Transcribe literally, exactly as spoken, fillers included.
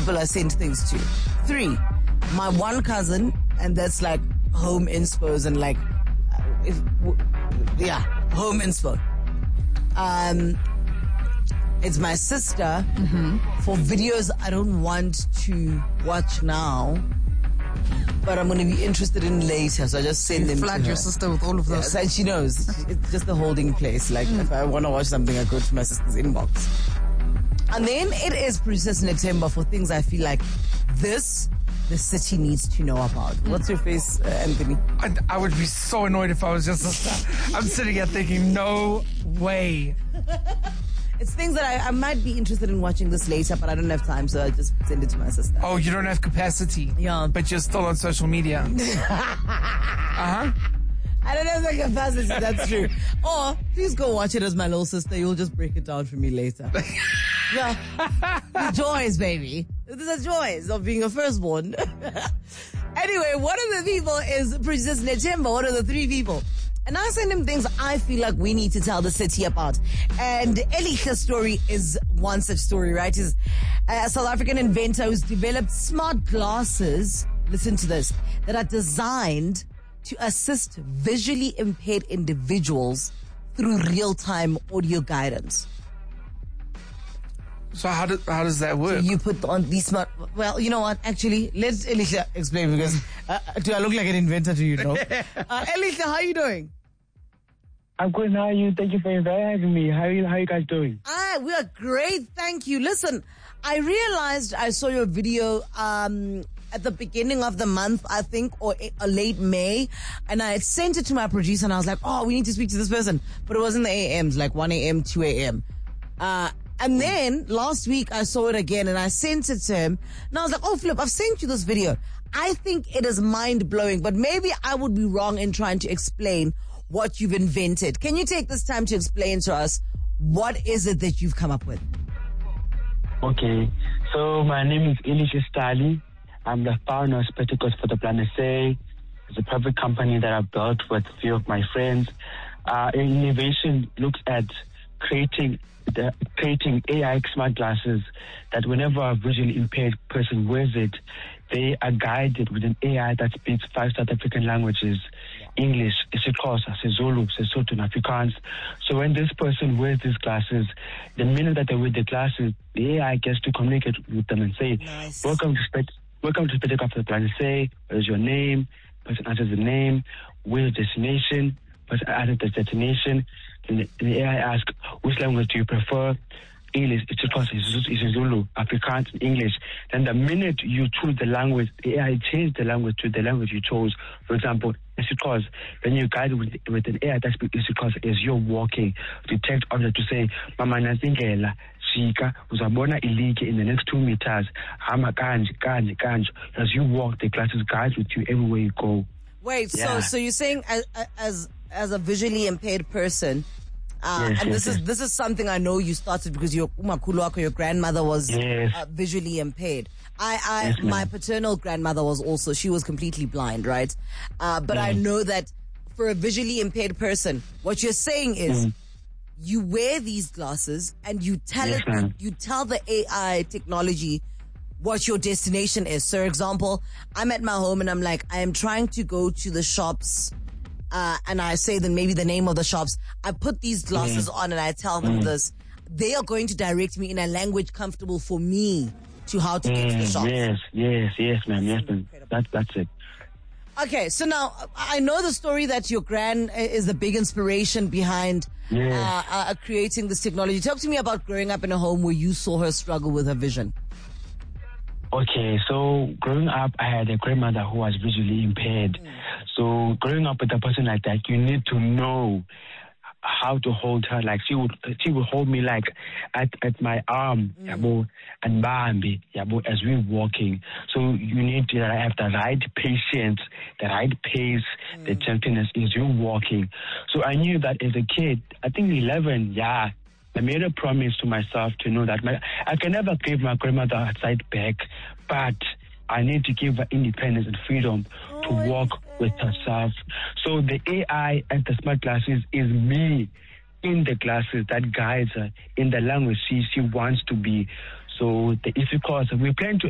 people I send things to. Three, my one cousin, and that's like home inspos and like, if, yeah, home inspo. Um, it's my sister mm-hmm. for videos I don't want to watch now, but I'm going to be interested in later, so I just send you them flood to your her. sister with all of those. Yeah, and she knows. It's just the holding place. Like, mm. if I want to watch something, I go to my sister's inbox. And then it is Princess Natemba for things I feel like this, the city needs to know about. Mm. What's your face, uh, Anthony? I, I would be so annoyed if I was your sister. I'm sitting here thinking, no way. It's things that I, I might be interested in watching this later, but I don't have time, so I just send it to my sister. Oh, you don't have capacity? Yeah. But you're still on social media. uh-huh. I don't have the capacity, that's true. Or, please go watch it as my little sister. You'll just break it down for me later. Yeah. The joys, baby. The joys of being a firstborn. Anyway, one of the people is Princess Natemba, one of the three people. And I send him things I feel like we need to tell the city about. And Elicha's story is one such story, right? He's a South African inventor who's developed smart glasses, listen to this, that are designed to assist visually impaired individuals through real-time audio guidance. So how, do, how does that work? So you put on these smart... Well, you know what? Actually, let Elisha explain because uh, do I look like an inventor to you? No. uh, Elisha, how are you doing? I'm good. How are you? Thank you for having me. How are you, how are you guys doing? Ah, we are great. Thank you. Listen, I realized I saw your video um, at the beginning of the month, I think, or a late May, and I had sent it to my producer, and I was like, oh, we need to speak to this person. But it was in the A Ms, like one a.m., two a.m. Uh, and then last week I saw it again, and I sent it to him, and I was like, oh, Flip, I've sent you this video. I think it is mind-blowing, but maybe I would be wrong in trying to explain what you've invented. Can you take this time to explain to us what is it that you've come up with? Okay, so my name is Elisha Stali. I'm the founder of Spectacles for the Planet Say. It's a private company that I've built with a few of my friends. Uh, innovation looks at creating the, creating A I smart glasses that whenever a visually impaired person wears it, they are guided with an A I that speaks five South African languages: English, isiXhosa, Sezulu, Sesotho, and Afrikaans. So when this person wears these glasses, the minute that they wear the glasses, the A I gets to communicate with them and say, nice. welcome to Spect- welcome to Spectacles for the Planet Say, what is your name? Person answers the name, where's the destination? Person answers the destination. And the, and the A I asks, which language do you prefer? English, isiXhosa, isiZulu, Afrikaans, and English. Then the minute you choose the language, the A I changes the language to the language you chose. For example, isiXhosa. Then you guide with, with an A I that speaks isiXhosa as you're walking. Detect object to say, Mama Nazingela, Shika, uzabona ilike in the next two meters. Hama kanje, kanje, kanje. As you walk, the glasses guide with you everywhere you go. Wait, Yeah. so so you're saying as as as a visually impaired person, uh, Yes, and yes, this is yes. this is something I know you started because your umakhulu wakho, your grandmother was Yes. uh, visually impaired. I, I Yes, ma'am. my paternal grandmother was also, she was completely blind, right? Uh, but I Mm. know that for a visually impaired person, what you're saying is Mm. you wear these glasses and you tell Yes, it, ma'am. you tell the A I technology what your destination is. So, for example, I'm at my home and I'm like, I am trying to go to the shops, uh, and I say then maybe the name of the shops. I put these glasses Mm. on and I tell them this. They are going to direct me in a language comfortable for me to how to get to the Mm, shops. yes, yes, yes, ma'am. Yes, ma'am. That, that's it. Okay, so now I know the story that your gran is the big inspiration behind Yes. uh, uh, creating this technology. Talk to me about growing up in a home where you saw her struggle with her vision. Okay, so growing up, I had a grandmother who was visually impaired. Mm. So growing up with a person like that, you need to know how to hold her. Like she would, she would hold me like at, at my arm, Mm. yabo, and bambi, yabo, as we're walking. So you need to have the right patience, the right pace, Mm. the gentleness as you're walking. So I knew that as a kid, I think eleven, yeah, I made a promise to myself to know that my, I can never give my grandmother a side back, but I need to give her independence and freedom to Oh, walk with herself. So the A I and the smart glasses is me in the glasses that guides her in the language she, she wants to be. So the isiXhosa, we plan to